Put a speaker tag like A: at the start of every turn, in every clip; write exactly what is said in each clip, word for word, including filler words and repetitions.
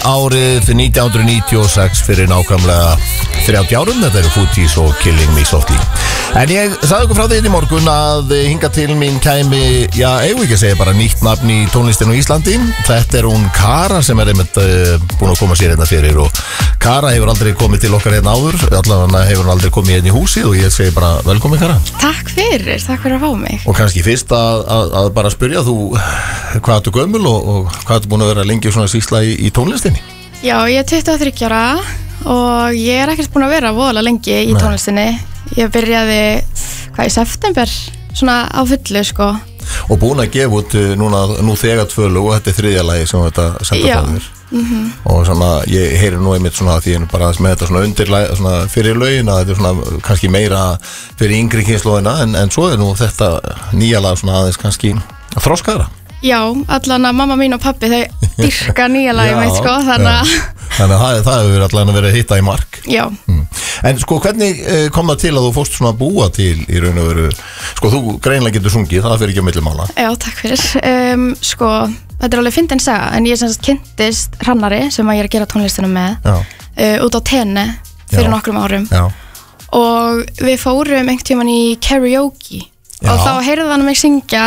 A: árið nítján hundruð níutíu og sex fyrir nákvæmlega þrjátíu árum. Þetta eru Footies og Killing Me Softly. En ég sagði okkur frá því í morgun að hinga til mín kæmi, já, eigum ekki að segja bara nýtt nafn í tónlistinu á Íslandi. Þetta er hún Kara sem er einmitt uh, búin að koma sér hérna fyrir, og Kara hefur aldrei komið til okkar hérna áður, allavega hefur hún aldrei komið hérna í húsið, og ég segi bara velkomin Kara.
B: Takk fyrir, takk fyrir að fá mig.
A: Og kannski fyrst að, að, að bara spyrja þú hvað ertu gömul og, og hvað ertu búin að vera lengi svona sýsla í, í tónlistinni?
B: Já, ég er tuttugu og þriggja ára og ég er ekkert búin að vera voðalega lengi í
A: Nei.
B: tónlistinni. Ég byrjaði, hvað, í september, svona á fullu, sko.
A: Og búin að gefa út núna, nú þegar tvö lög, og þetta er þriðja lagi sem þetta senda
B: Já.
A: frá þér.
B: Mm-hmm.
A: Og svona, ég heyri nú einmitt svona því en bara með þetta svona undir svona fyrir lögin, að þetta er svona kannski meira fyrir yngri kynslóðina, en, en svo er nú þetta nýja lag svona aðeins kannski þroskaðra.
B: Já, allan að mamma mín og pappi, þau dyrka nýja lagi mitt, sko, þannig að...
A: Þannig að það, það hefur allan að vera að hitta í mark.
B: Já.
A: Mm. En sko, hvernig kom það til að þú fórst svona að búa til í raun og veru, sko, þú greinlega getur sungið, það fyrir ekki á milli mála.
B: Já, takk fyrir. Um, sko, þetta er alveg fyndin saga, en ég sem sagt kynntist Hrannari, sem að ég er að gera tónlistina með, uh, út á Tenni fyrir
A: Já.
B: nokkrum árum.
A: Já.
B: Og við fórum einhvern tímann í karaoke.
A: Já.
B: Og þá heyrði hann mig syngja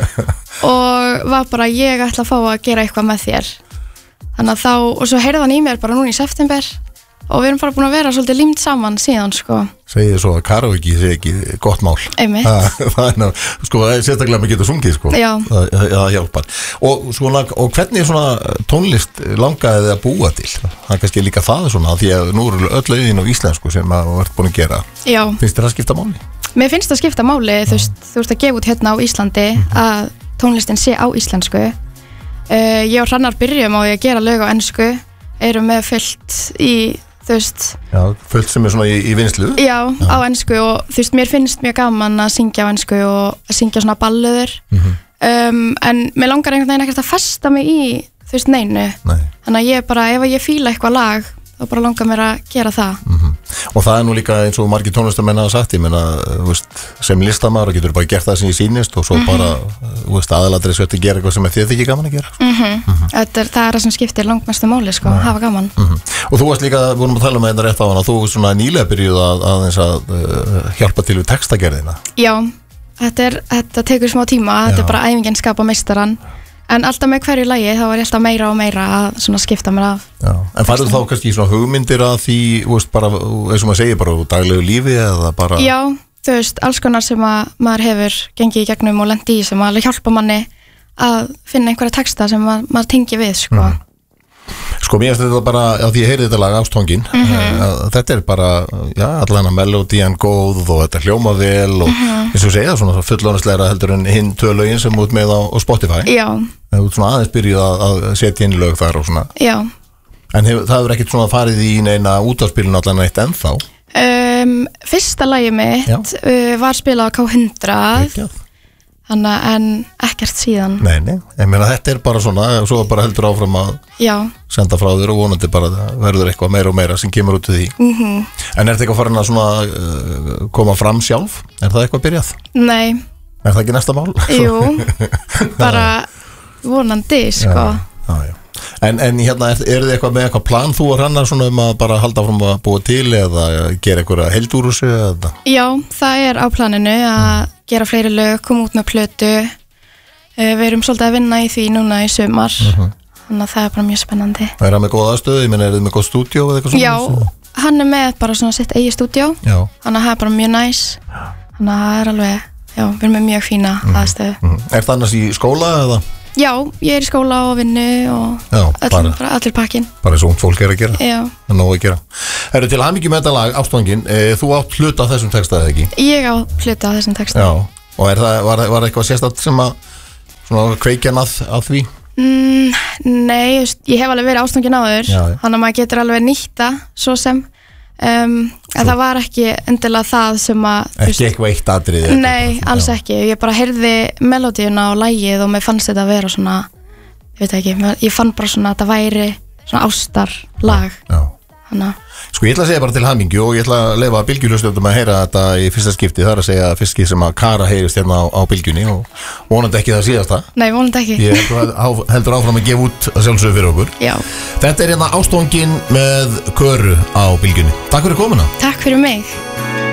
B: og var bara, ég ætla að fá að gera eitthvað með þér. Þannig að þá, og svo heyrði hann í mér bara núna í september og við erum bara búin að vera svolítið límt saman síðan, sko.
A: Segið svo að karaoke sé ekki gott mál.
B: Einmitt.
A: Það er ná, sko, það er sérstaklega að maður getur sungið, sko.
B: Já.
A: Það, það hjálpar. Og, svona, og hvernig svona tónlist langaði þið að búa til? Það er kannski líka það svona, því að nú eru öll lögin á íslensku sem að þú ert búin að gera.
B: Já.
A: Finnst þér það skipta máli?
B: Mér finnst það skipta máli, þú veist, þú ert að gefa út hérna á Íslandi að tónlistin sé á íslensku. Uh, ég og Hrannar byrjum á því að gera lög á ensku, erum með fullt í, þú veist...
A: Já, fullt sem er svona í, í vinslu.
B: Já, Já, á ensku, og þú veist, mér finnst mjög gaman að syngja á ensku og að syngja svona ballöður. Mm-hmm. um, en mér langar einhvern veginn ekkert að festa mig í, þú veist, neinu. Nei. Þannig að ég bara, ef ég fíla eitthvað lag, þá bara langar mér að gera það.
A: Mm-hmm. Og það er nú líka eins og margir tónlistamenn hafa sagt, ég meina, veist, sem listamaður getur bara gert það sem ég sýnist og svo mm-hmm. bara aðaladrið svo að gera eitthvað sem þið þykir gaman að gera.
B: Mm-hmm. Mm-hmm. Þetta er, það er það sem skiptir langmestu máli, sko,
A: Nei.
B: hafa gaman.
A: Mm-hmm. Og þú varst líka, við vorum að tala um þetta rétt á hana, þú varst svona nýlega byrjuð að, aðeins að uh, hjálpa til við textagerðina.
B: Já, þetta, er, þetta tekur smá tíma, þetta
A: Já.
B: er bara æfingin skapa meistarann. En alltaf með hverju lagi þá var ég alltaf meira og meira að svona skipta mér af.
A: Já. En færðu þá kannski svona hugmyndir að því, veist, bara, eins og maður segir, bara úr daglegu lífi eða bara...
B: Já, þú veist, alls konar sem að maður hefur gengið í gegnum og lendi í, sem að alveg hjálpa manni að finna einhverja texta sem að, maður tengi við, sko.
A: Mm. Sko, mér finnst þetta bara, já, því ég heyri þetta lag Ástóngin, mm-hmm. uh, þetta er bara, já, allan að melodían góð og þetta hljóma vel og mm-hmm. eins og segja, svona fullónusleira heldur en hinn tvö lögin sem út með á, á Spotify.
B: Já.
A: Það er svona aðeins byrjuð að, að setja inn lög þar og svona.
B: Já.
A: En hef, það hefur ekkert svona farið í neina útvarpspilun allan eitt ennþá?
B: Um, fyrsta lagi mitt uh, var spilað á K hundrað. Ekki að. Þannig en ekkert síðan.
A: Nei, nei, ég meina þetta er bara svona og svo bara heldur áfram að
B: Já.
A: senda frá þér og vonandi bara verður eitthvað meira og meira sem kemur út til því.
B: Mm-hmm.
A: En er þetta eitthvað farin að svona uh, koma fram sjálf? Er það eitthvað byrjað?
B: Nei.
A: Er það ekki næsta mál?
B: Jú, bara vonandi, sko.
A: Já, já, já. En, en hérna, er, er þið eitthvað með eitthvað plan þú og Hrannar svona um að bara halda fram að búa til eða gera eitthvað held úr þessu? Eða?
B: Já, það er á planinu að mm. gera fleiri lög, koma út með plötu. Við erum svolítið að vinna í því núna í sumar, mm-hmm. þannig að það er bara mjög spennandi.
A: Er það með góð aðstöð? Ég meina, er þið með góð stúdíó eða eitthvað svona?
B: Já, hann er með bara svona sitt eigi stúdíó, þannig að það er bara mjög næs. Þannig að það er alveg, já, við erum með mjög fína mm. aðstöðu. Mm.
A: Er það annars í skóla eða?
B: Já, ég er í skóla og vinnu og
A: Já,
B: öll,
A: bara,
B: bara allir pakkin.
A: Bara eins og fólk er að gera.
B: Já.
A: Það er nóg að gera. Herru, til hamingju með þetta lag, Ástóngin, e, þú átt hluta af þessum texta eða ekki?
B: Ég á hluta af þessum texta.
A: Já, og er það, var, var eitthvað sérstætt sem að svona kveikjan að, að því?
B: Mm, nei, just, ég hef alveg verið Ástóngin áður, þannig að maður getur alveg nýtta svo sem. Um, en það var ekki endilega það sem að
A: ekki eitthvað eitt atriði?
B: Nei, alls já. Ekki, ég bara heyrði melodíuna og lagið og mér fannst þetta að vera svona, ég veit ekki, ég fann bara svona að þetta væri svona ástarlag, Þannig.
A: Sko ég ætla að segja bara til hamingju og ég ætla að leyfa bylgjulustundum að heyra þetta í fyrsta skipti. Það er að segja fyrst sem að Kara heyrist hérna á, á bylgjunni og vonandi ekki það síðasta.
B: Nei, vonandi ekki.
A: Ég heldur, á, heldur áfram að gefa út að sjálfsögðu fyrir okkur.
B: Já.
A: Þetta er hérna Ástfangin með Köru á bylgjunni. Takk fyrir komuna.
B: Takk fyrir mig.